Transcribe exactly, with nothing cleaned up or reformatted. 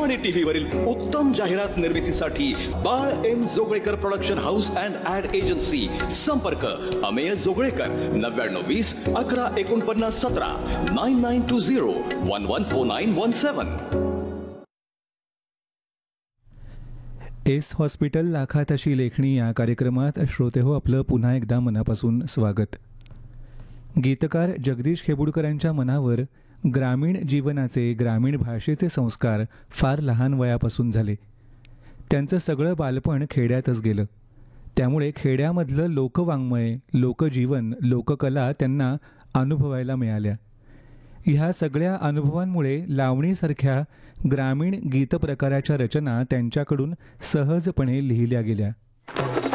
Radio आणि TV वरील उत्तम जाहिरात निर्मितीसाठी बाळ M Joglekar production house and add agency. संपर्क अमेय जोगळेकर नव्याण्णव वीस अकरा एकोणपन्नास सतरा nine nine to zero one one four nine one seven. S hospital लाखात अशी लेखणी या कार्यक्रमात श्रोते हो आपलं पुन्हा एकदा मनापासून स्वागत. गीतकार जगदीश खेबुडकर यांच्या मनावर ग्रामीण जीवनाचे ग्रामीण भाषेचे संस्कार फार लहान वयापासून झाले. त्यांचं सगळं बालपण खेड्यातच गेलं. त्यामुळे खेड्यामधलं लोकवाङ्मय, लोकजीवन, लोककला त्यांना अनुभवायला मिळाल्या. ह्या सगळ्या अनुभवांमुळे लावणीसारख्या ग्रामीण गीतप्रकाराच्या रचना त्यांच्याकडून सहजपणे लिहिल्या गेल्या.